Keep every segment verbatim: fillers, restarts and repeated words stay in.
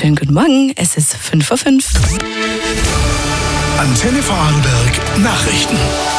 Schönen guten Morgen, es ist fünf Uhr fünf. Antenne Vorarlberg Nachrichten.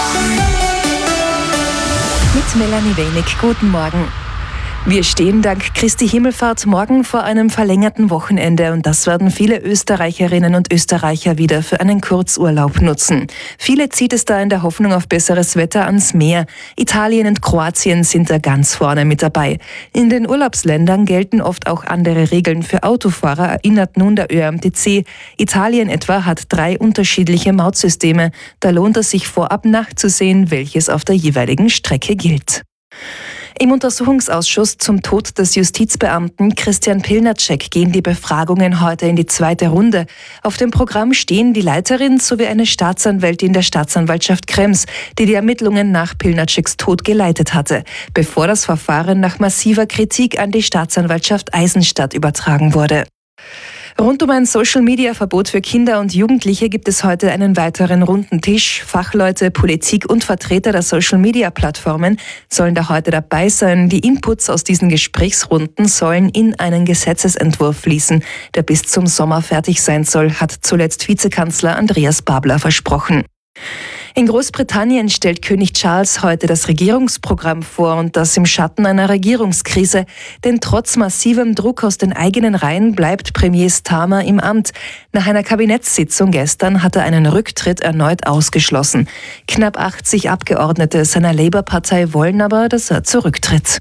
Mit Melanie Wenig, guten Morgen. Wir stehen dank Christi Himmelfahrt morgen vor einem verlängerten Wochenende und das werden viele Österreicherinnen und Österreicher wieder für einen Kurzurlaub nutzen. Viele zieht es da in der Hoffnung auf besseres Wetter ans Meer. Italien und Kroatien sind da ganz vorne mit dabei. In den Urlaubsländern gelten oft auch andere Regeln für Autofahrer, erinnert nun der Ö R M T C. Italien etwa hat drei unterschiedliche Mautsysteme. Da lohnt es sich vorab nachzusehen, welches auf der jeweiligen Strecke gilt. Im Untersuchungsausschuss zum Tod des Justizbeamten Christian Pilnacek gehen die Befragungen heute in die zweite Runde. Auf dem Programm stehen die Leiterin sowie eine Staatsanwältin der Staatsanwaltschaft Krems, die die Ermittlungen nach Pilnaceks Tod geleitet hatte, bevor das Verfahren nach massiver Kritik an die Staatsanwaltschaft Eisenstadt übertragen wurde. Rund um ein Social-Media-Verbot für Kinder und Jugendliche gibt es heute einen weiteren runden Tisch. Fachleute, Politik und Vertreter der Social-Media-Plattformen sollen da heute dabei sein. Die Inputs aus diesen Gesprächsrunden sollen in einen Gesetzesentwurf fließen, der bis zum Sommer fertig sein soll, hat zuletzt Vizekanzler Andreas Babler versprochen. In Großbritannien stellt König Charles heute das Regierungsprogramm vor und das im Schatten einer Regierungskrise. Denn trotz massivem Druck aus den eigenen Reihen bleibt Premier Starmer im Amt. Nach einer Kabinettssitzung gestern hat er einen Rücktritt erneut ausgeschlossen. Knapp achtzig Abgeordnete seiner Labour-Partei wollen aber, dass er zurücktritt.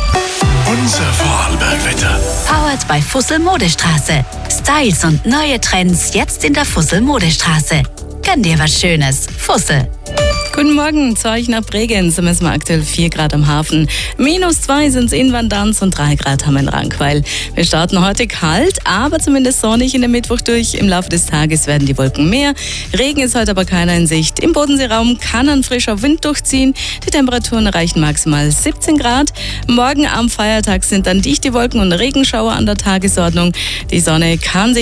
Unser Vorarlberg-Wetter. Powered by Fussel Modestraße. Styles und neue Trends jetzt in der Fussel Modestraße. Gönn dir was Schönes. Fussel. Guten Morgen, zu euch nach Bregenz. Da messen wir aktuell vier Grad am Hafen. Minus zwei sind es in Vandanz und drei Grad haben wir in Rankweil. Wir starten heute kalt, aber zumindest sonnig in den Mittwoch durch. Im Laufe des Tages werden die Wolken mehr. Regen ist heute aber keiner in Sicht. Im Bodenseeraum kann ein frischer Wind durchziehen. Die Temperaturen erreichen maximal siebzehn Grad. Morgen am Feiertag sind dann dichte Wolken und Regenschauer an der Tagesordnung. Die Sonne kann sich